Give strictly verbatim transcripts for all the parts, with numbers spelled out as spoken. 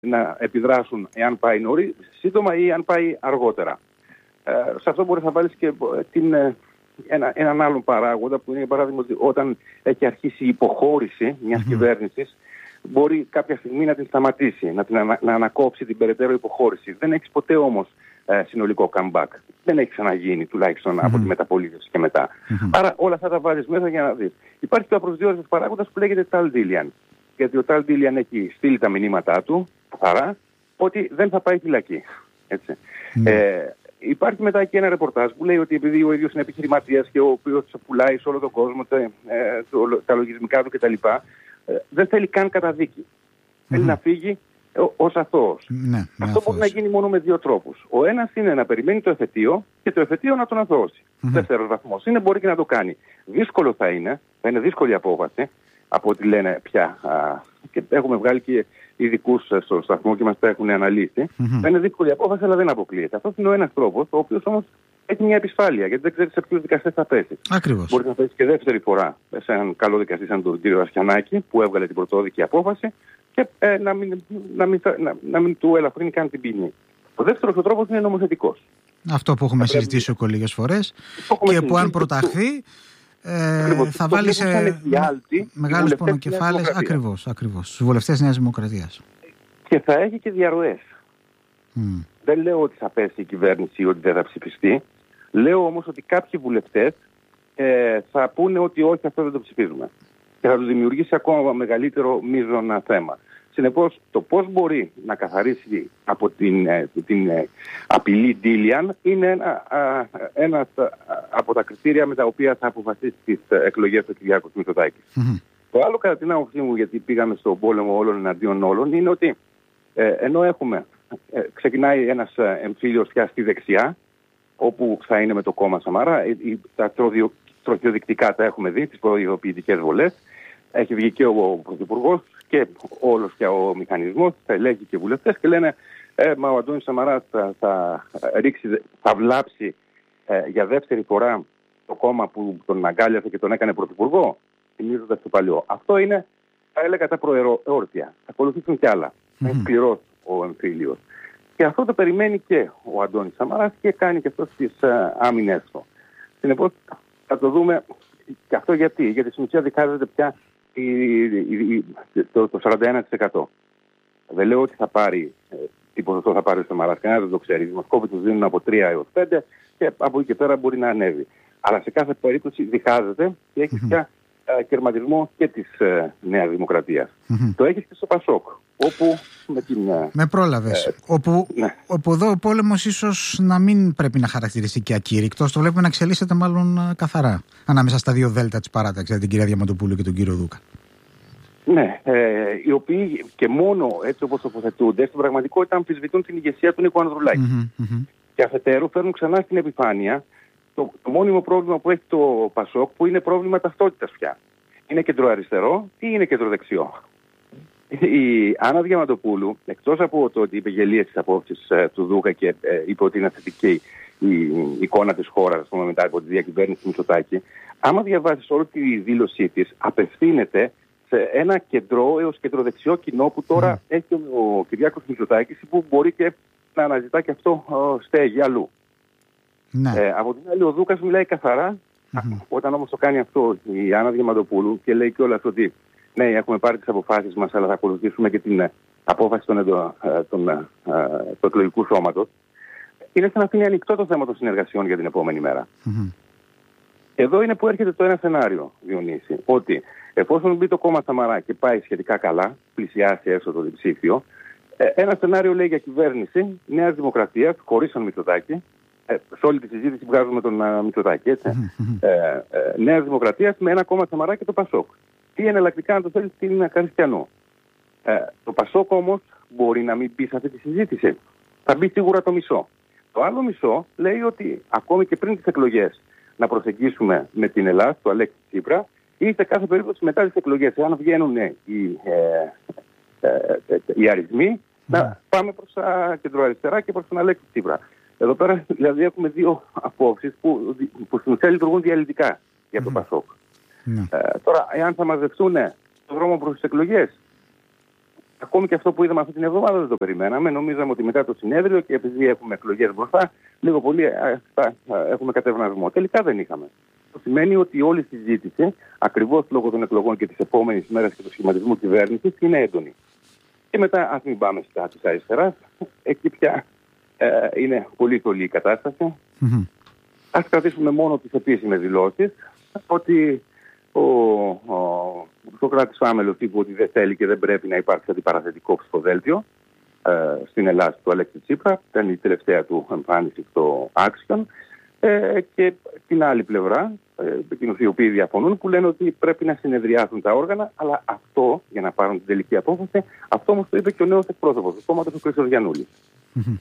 να επιδράσουν εάν πάει νωρί, σύντομα ή αν πάει αργότερα. Ε, σε αυτό μπορεί να βάλεις και την, ένα, έναν άλλον παράγοντα που είναι για παράδειγμα ότι όταν έχει αρχίσει η υποχώρηση μιας mm-hmm. κυβέρνησης, μπορεί κάποια στιγμή να την σταματήσει, να, την ανα, να ανακόψει την περαιτέρω υποχώρηση. Δεν έχεις ποτέ όμως ε, συνολικό comeback. Δεν έχει ξαναγίνει τουλάχιστον mm-hmm. από τη μεταπολίτευση και μετά. Mm-hmm. Άρα όλα αυτά τα βάζεις μέσα για να δεις. Υπάρχει το απροσδιόριστος παράγοντας που λέγεται Tal Dilian. Γιατί ο Tal Dilian έχει στείλει τα μηνύματά του, παρά, ότι δεν θα πάει φυλακή. Έτσι. Mm-hmm. Ε, υπάρχει μετά και ένα ρεπορτάζ που λέει ότι επειδή ο ίδιος είναι επιχειρηματίας και ο οποίος πουλάει σε όλο τον κόσμο τα, ε, το, τα λογισμικά του κτλ., ε, δεν θέλει καν καταδίκη. Mm-hmm. Θέλει να φύγει ως αθώος. Ναι, αυτό αθώος. Μπορεί να γίνει μόνο με δύο τρόπους. Ο ένας είναι να περιμένει το εφετείο και το εφετείο να τον αθωώσει. Mm-hmm. Δεύτερος βαθμός είναι μπορεί και να το κάνει. Δύσκολο θα είναι, θα είναι δύσκολη απόφαση από ό,τι λένε πια. Α, και έχουμε βγάλει και ειδικούς στο σταθμό και μας τα έχουν αναλύσει. Mm-hmm. Θα είναι δύσκολη απόφαση, αλλά δεν αποκλείεται. Αυτό είναι ο ένας τρόπος, ο οποίος όμως έχει μια επισφάλεια, γιατί δεν ξέρεις σε ποιους δικαστές θα πέσει. Ακριβώς. Μπορεί να πέσει και δεύτερη φορά σε έναν καλό δικαστή σαν τον κύριο Ασκιανάκη, που έβγαλε την πρωτόδικη απόφαση και ε, να, μην, να, μην, να, να μην του ελαφρύνει καν την ποινή. Ο δεύτερος ο τρόπος είναι νομοθετικός. Αυτό που έχουμε πρέπει... συζητήσει και λίγες φορές και που αν προταχθεί ε, θα βάλει σε μεγάλους πονοκεφάλες. Ακριβώς, ακριβώς. Στους βουλευτές Νέας Δημοκρατίας. Και θα έχει και διαρροές. Mm. Δεν λέω ότι θα πέσει η κυβέρνηση ή ότι δεν θα ψηφιστεί. Λέω όμως ότι κάποιοι βουλευτές ε, θα πούνε ότι όχι, αυτό δεν το ψηφίζουμε. Και θα του δημιουργήσει ακόμα μεγαλύτερο μείζωνα θέμα. Συνεπώς, το πώς μπορεί να καθαρίσει από την, ε, την ε, απειλή Dilian είναι ένα, α, ένα από τα κριτήρια με τα οποία θα αποφασίσει τις εκλογές του Κυριάκου Μητσοτάκη. Mm-hmm. Το άλλο, κατά την άποψή μου, γιατί πήγαμε στον πόλεμο όλων εναντίον όλων, είναι ότι ε, ενώ έχουμε, ε, ξεκινάει ένας εμφύλιος πια στη δεξιά, όπου θα είναι με το κόμμα Σαμαρά, ε, τα τροχιοδεικτικά τα έχουμε δει, τις προειδοποιητικές βολές. Έχει βγει και ο Πρωθυπουργός και όλος και ο μηχανισμός, θα ελέγχει και βουλευτές και λένε ε, μα ο Αντώνης Σαμαράς θα, θα ρίξει, θα βλάψει ε, για δεύτερη φορά το κόμμα που τον αγκάλιασε και τον έκανε Πρωθυπουργό, θυμίζοντας το παλιό. Αυτό είναι, θα έλεγα, τα προεόρτια. Θα ακολουθήσουν κι άλλα. Mm-hmm. Είναι σκληρός ο εμφύλιος. Και αυτό το περιμένει και ο Αντώνης Σαμαράς και κάνει και αυτό τις uh, άμυνες του. Συνεπώς θα το δούμε και αυτό γιατί. Γιατί στην ουσία δικάζεται πια η, η, η, το, το σαράντα ένα τοις εκατό. Δεν λέω ότι θα πάρει, ε, τι ποσοστό θα πάρει ο Σαμαράς, κανένας δεν το ξέρει. Οι δημοσκόποι τους δίνουν από τρία έως πέντε και από εκεί και πέρα μπορεί να ανέβει. Αλλά σε κάθε περίπτωση διχάζεται και έχει πια mm-hmm. κερματισμό και της ε, Νέας Δημοκρατίας. Mm-hmm. Το έχεις και στο Πασόκ, όπου με την... Με πρόλαβες. Ε, όπου, ναι. όπου εδώ ο πόλεμος ίσως να μην πρέπει να χαρακτηριστεί και ακήρυκτος, το βλέπουμε να εξελίσσεται μάλλον καθαρά ανάμεσα στα δύο δέλτα της παράταξης, την κυρία Διαμαντοπούλου και τον κύριο Δούκα. Ναι, ε, οι οποίοι και μόνο έτσι όπως τοποθετούνται, στην πραγματικότητα αμφισβητούν την ηγεσία του Νίκου Ανδρουλάκη. Mm-hmm, mm-hmm. Και αφετέρου φέρνουν ξανά στην επιφάνεια το, το μόνιμο πρόβλημα που έχει το Πασόκ, που είναι πρόβλημα ταυτότητας πια. Είναι κεντροαριστερό ή είναι κεντροδεξιό. Η Άννα Διαμαντοπούλου, εκτός από το ότι είπε γελίες τις απόψεις ε, του Δούκα και ε, είπε ότι είναι θετική η, η εικόνα της χώρας πούμε, μετά από τη διακυβέρνηση του Μητσοτάκη, άμα διαβάσεις όλη τη δήλωσή της, απευθύνεται σε ένα κεντρό έως κεντροδεξιό κοινό που τώρα mm. έχει ο, ο Κυριάκος Μητσοτάκης, που μπορεί και να αναζητά και αυτό ε, στέγη αλλού. Ναι. Ε, από την άλλη, ο Δούκας μιλάει καθαρά. Mm-hmm. Όταν όμως το κάνει αυτό η Άννα Διαμαντοπούλου και λέει κιόλας ότι ναι, έχουμε πάρει τις αποφάσεις μας, αλλά θα ακολουθήσουμε και την απόφαση των, των, των, του εκλογικού σώματος, είναι σαν να αφήνει ανοιχτό το θέμα των συνεργασιών για την επόμενη μέρα. Mm-hmm. Εδώ είναι που έρχεται το ένα σενάριο, Διονύση, ότι εφόσον μπει το κόμμα Σαμαρά και πάει σχετικά καλά, πλησιάσει έστω το διψήφιο, ένα σενάριο λέει για κυβέρνηση Νέας Δημοκρατίας, χωρίς τον Μητσοτάκη. Ε, σε όλη τη συζήτηση βγάζουμε τον uh, Μητσοτάκη, έτσι. Mm-hmm. Ε, ε, Νέας Δημοκρατίας με ένα κόμμα Σαμαρά και το Πασόκ. Τι εναλλακτικά να το θέλει στην Καριστιανό. Ε, το Πασόκ όμως μπορεί να μην μπει σε αυτή τη συζήτηση. Θα μπει σίγουρα το μισό. Το άλλο μισό λέει ότι ακόμη και πριν τις εκλογές να προσεγγίσουμε με την Ελλάδα του Αλέξη Τσίπρα ή σε κάθε περίπτωση μετά τις εκλογές, αν βγαίνουν οι, ε, ε, ε, οι αριθμοί, mm. να πάμε προς τα κεντροαριστερά και προς τον Αλέξη Τσίπρα. Εδώ πέρα δηλαδή έχουμε δύο απόψεις που, που στην ουσία λειτουργούν διαλυτικά για το mm. Πασόκ. Mm. Ε, τώρα, εάν θα μαζευτούν στον δρόμο προς τις εκλογές, ακόμη και αυτό που είδαμε αυτή την εβδομάδα δεν το περιμέναμε. Νομίζαμε ότι μετά το συνέδριο και επειδή έχουμε εκλογές μπροστά, λίγο πολύ θα έχουμε κατευνασμό. Τελικά δεν είχαμε. Αυτό σημαίνει ότι όλη η συζήτηση, ακριβώς λόγω των εκλογών και της επόμενης μέρας και του σχηματισμού κυβέρνησης, είναι έντονη. Και μετά, ας μην πάμε στα της αριστεράς, εκεί πια ε, είναι πολύ θολή η κατάσταση. Mm-hmm. Ας κρατήσουμε μόνο τις επίσημες δηλώσεις, ότι ο, ο Σωκράτης Φάμελος είπε ότι δεν θέλει και δεν πρέπει να υπάρξει αντιπαραθετικό ψηφοδέλτιο ε, στην Ελλάδα του Αλέξη Τσίπρα. Ήταν η τελευταία του εμφάνιση στο Άξιον. Ε, και την άλλη πλευρά, ε, εκείνους οι οποίοι διαφωνούν, που λένε ότι πρέπει να συνεδριάσουν τα όργανα, αλλά αυτό, για να πάρουν την τελική απόφαση, αυτό όμως το είπε και ο νέος εκπρόσωπος του κόμματος, ο Χρυσοδιαννούλης. Mm-hmm.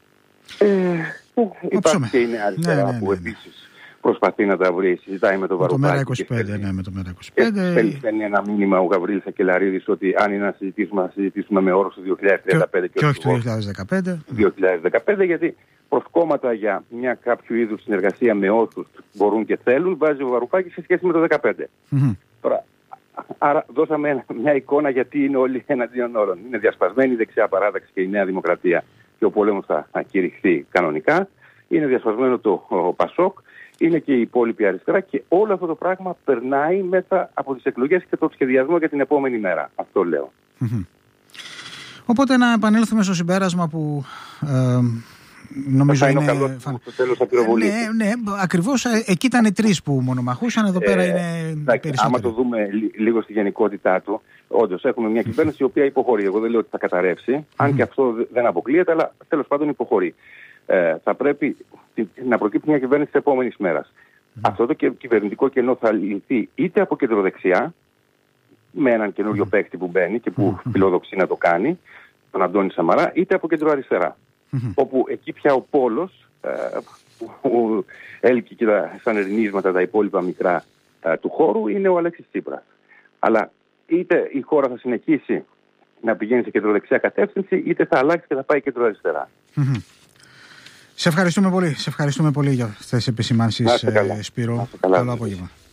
Ε, υπάρχει και η Νέα Αριστερά, ναι, ναι, ναι, που ναι. επίσης προσπαθεί να τα βρει, συζητάει με τον Βαρουφάκη. Το Μέρα είκοσι πέντε, ναι, με το Μέρα είκοσι πέντε. Στέλνει ένα μήνυμα ο Γαβρίλης Σακελαρίδης ότι αν είναι να συζητήσουμε, να συζητήσουμε με όρους του δύο χιλιάδες τριάντα πέντε και, και όχι του δύο χιλιάδες δεκαπέντε. δύο χιλιάδες δεκαπέντε, γιατί προσκόμματα για μια κάποιο είδους συνεργασία με όσους μπορούν και θέλουν βάζει ο Βαρουφάκης σε σχέση με το δύο χιλιάδες δεκαπέντε. Mm-hmm. Τώρα, άρα δώσαμε μια εικόνα γιατί είναι όλοι εναντίον όρων. Είναι διασπασμένη η δεξιά παράταξη και η Νέα Δημοκρατία και ο πόλεμος θα κηρυχθεί κανονικά. Είναι διασπασμένο το ο Πασόκ, είναι και η υπόλοιπη αριστερά και όλο αυτό το πράγμα περνάει μέσα από τις εκλογές και το σχεδιασμό για την επόμενη μέρα. Αυτό λέω. Mm-hmm. Οπότε να επανέλθουμε στο συμπέρασμα που ε, νομίζω είναι... Καλό, φαν... στο τέλος θα πυροβολήσει. Ναι, ναι, ακριβώς. Εκεί ήταν τρεις που μονομαχούσαν, εδώ πέρα ε, είναι εντάξει, περισσότεροι. Άμα το δούμε λίγο στη γενικότητά του, όντως έχουμε μια κυβέρνηση η οποία υποχωρεί. Εγώ δεν λέω ότι θα καταρρεύσει, mm-hmm. αν και αυτό δεν αποκλείεται, αλλά τέλος πάντων υποχωρεί. Ε, θα πρέπει να προκύψει μια κυβέρνηση της επόμενης μέρας. Mm. Αυτό το κυβερνητικό κενό θα λυθεί είτε από κεντροδεξιά, με έναν καινούριο mm. παίκτη που μπαίνει και που mm. φιλοδοξεί να το κάνει, τον Αντώνη Σαμαρά, είτε από κεντροαριστερά. Mm. Όπου εκεί πια ο πόλος, ε, που έλκει και τα, σαν ερνίσματα τα υπόλοιπα μικρά ε, του χώρου, είναι ο Αλέξης Τσίπρας. Αλλά είτε η χώρα θα συνεχίσει να πηγαίνει σε κεντροδεξιά κατεύθυνση, είτε θα αλλάξει και θα πάει κεντροαριστερά. Mm. Σε ευχαριστούμε πολύ. Σε ευχαριστούμε πολύ για αυτές τις επισημάνσεις, Σπύρο. Καλό απόγευμα.